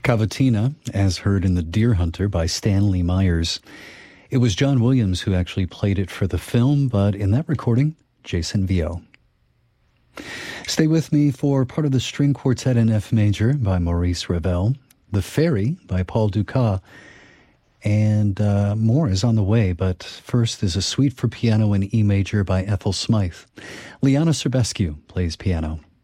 Cavatina, as heard in The Deer Hunter by Stanley Myers. It was John Williams who actually played it for the film, but in that recording, Jason Vio. Stay with me for part of the string quartet in F major by Maurice Ravel, The Ferry by Paul Dukas, and more is on the way, but first is a suite for piano in E major by Ethel Smythe. Liana Serbescu plays piano.